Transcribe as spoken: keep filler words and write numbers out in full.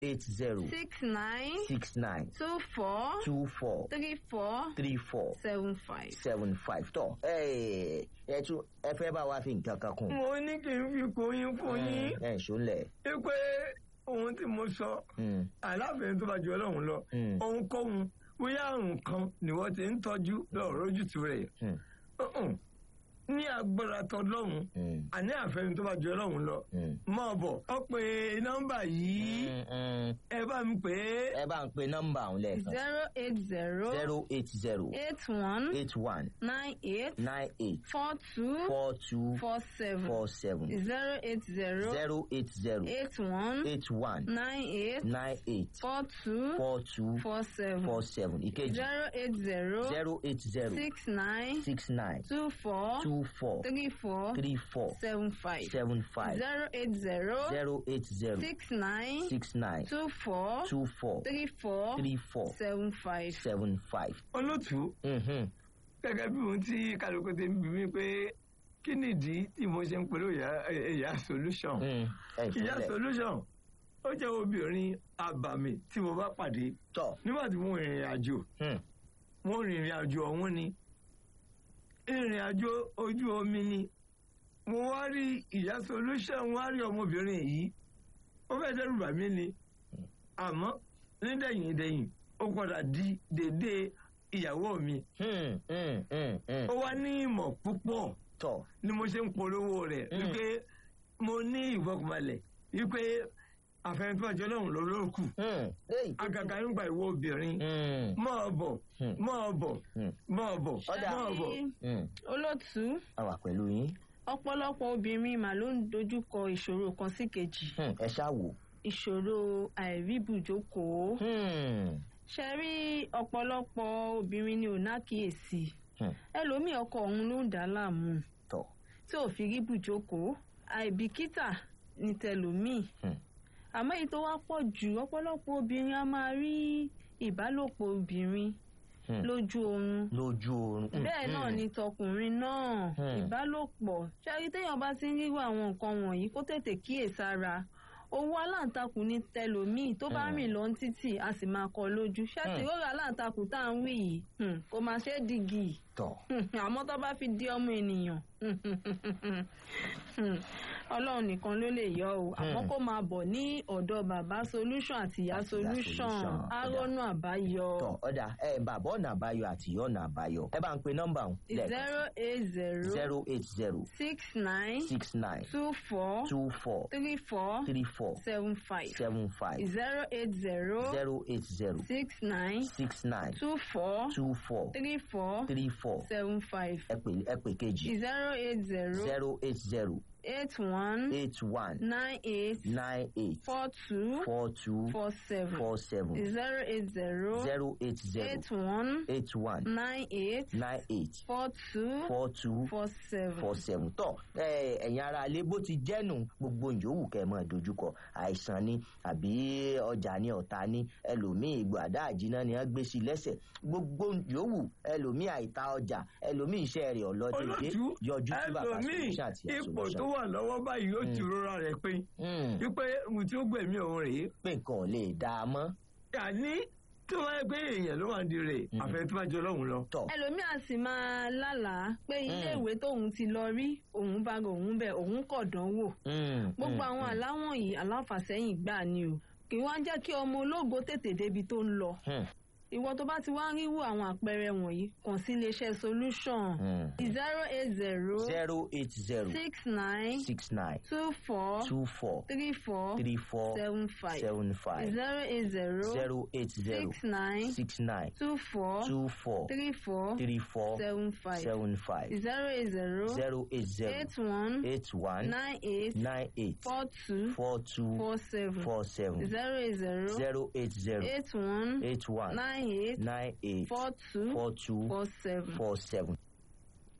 eight zero six nine six nine two four two four three four three four seven five. seven five tọ́ ẹ ẹ tún ẹ fẹ́ bá wa fi nǹkan kan kún. mo ní kí n fi kóyún fún yín. ẹ ṣó lẹ̀. pé ohun tí mo sọ aláfẹ̀ẹ́ tó bá ju ọlọ́run lọ ohunkóhun bóyá àrùn kan ni wọ́n ti ń tọ́jú lọ́rọ̀ ojútùú rẹ̀ ní agbára tọlọ́run àní àfẹ́ni tó bá ju ọlọ́run lọ mọ́ bọ̀ ọ pé nọ́mbà yìí ẹ bá ń pè é. ẹ bá ń pe nọ́mbà ọ̀hún lẹ́ẹ̀kan. zero eight zero zero eight zero eight one eight one nine eight nine eight four two four two four seven four seven zero eight zero zero eight zero eight one eight one nine eight nine eight four two four two four seven four seven ìkejì zero eight zero zero eight zero six nine six nine two four two four three four three four seven five seven five zero eight zero zero eight zero six nine six nine two four two four three four three four seven five. seven five. olótú gẹ́gẹ́ bí ohun tí kálukú ti ń bí mi pé kí nìdí tí mo ṣe ń pẹ̀lú ìyá solution. ìyá solution ó jẹ́ obìnrin àbàmì tí mo bá pàdé nígbà tí mo rìnrìn àjò mo rìnrìn àjò ọ̀hún ni ìrìn àjò ojú omi ni mo wá rí ìyá solution wá rí ọmọbìnrin yìí ó fẹ́ dẹ́rù bà mí ni àmọ́ nídẹ̀yìn dẹ̀yìn ó padà di dédé ìyàwó mi. ó wá ní ìmọ̀ púpọ̀ ni mo ṣe ń polówó rẹ̀ wípé mo ní ìfọkànbalẹ̀ wípé àfẹnifọ́jọ́ lọ́hùn ló ló kù. àgàgà nígbà ìwọ obìnrin mọ́ ọ bọ̀ mọ́ ọ bọ̀ mọ́ ọ bọ̀ mọ́ ọ bọ̀. olótú. a wà pẹ̀lú yín. ọ̀pọ̀lọpọ̀ obìnrin mà ló ń dojúkọ ìṣòro kan sí kejì. ẹ ṣáà wò. ìṣòro àìríbùjókòó. ṣe rí ọ̀pọ̀lọpọ̀ obìnrin ni ò nákìyèsí. ẹlòmíì ọkọ òun ló ń dà á láàmú. tí ò fi ríbùjókòó àìbìkítà ní tẹlòmíì. àmọ́ èyí tó wá pọ̀ jù ọ̀pọ̀lọpọ̀ obìnrin a máa rí ìbálòpọ̀ obìnrin lójú oorun. lójú oorun. bẹ́ẹ̀ náà ni tọkùnrin náà ìbálòpọ̀ ṣáàrí téèyàn bá ti ń ríru àwọn nǹkan wọ̀nyí kó tètè kíyèsára. owó aláǹtakùn ní tẹlòmíì tó bá rìn lọ títì a sì máa kọ lójú ṣáàtì rọra aláǹtakùn tá à ń wí yìí kò máa ṣe é dìgì àmọ́ tó bá fi di ọmọ ènìyàn ọlọ́run nìkan ló lè yọ o àmọ́ kó máa bọ̀ ní ọ̀dọ̀ bàbá solution àti ìyá solution arọ́nà àbáyọ. tọ ọ̀dà ẹ bàbá ọ̀nà àbáyọ àti ìyá ọ̀nà àbáyọ ẹ bá ń pe nọ́mbà ọ̀hún. zero eight zero zero eight zero six nine six nine two four two four three four three four seven five seven five zero eight zero zero eight zero six nine six nine two four two four three four three four seven five ẹ pè ẹ pè kejì. zero eight zero zero eight zero eight one eight one nine eight nine eight four two four two four seven four seven zero eight zero zero eight zero eight one eight one nine eight nine eight four two four two four seven four seven tọ ẹ̀yin ará ilé bó ti jẹ́nu gbogbo ìyówù kẹ́ ẹ máa dojúkọ àìsàn ni àbí ọjà ni ọ̀tá ni ẹlòmíì gbàdá àjínà ni wọ́n gbé sí lẹ́sẹ̀ gbogbo ìyówù ẹlòmíì àìta ọjà ẹlòmíì iṣẹ́ rẹ̀ ọ̀lọ́dẹ̀dẹ̀ yọjú sí bàbá solution àti ipò tó wà lọ́wọ́ báyìí ó ti rọra rẹ̀ pé wípé ohun tí ó gbẹ̀mí òun rèé. pé nǹkan ò lè dá a mọ́. àní tí wọ́n yẹ pé èèyàn ló wà ń di rè àfẹ́ tó bá jọ lọ́hùn lọ. ẹlòmíì á sì máa lálàá pé iléèwé tóun ti lọ rí òun bá òun bẹ òun kọ̀ dánwò. gbogbo àwọn aláwọ̀n yìí aláfàsẹ́yìn gbà ni o kì í wá jẹ́ kí ọmọ ológo tètè débi tó ń lọ. ìwọ tó bá ti wá ríwú àwọn àpẹẹrẹ wọ̀nyí kàn sí iléeṣẹ́ solution zero eight zero zero eight zero six nine six nine two four two four three four three four seven five seven five zero eight zero zero eight zero six nine six nine two four two four three four three four seven five seven five zero eight zero zero eight zero eight one eight one nine eight nine eight four two four two four seven four seven zero eight zero zero eight zero eight one eight one nine eight nine eight four two four two four seven. four seven.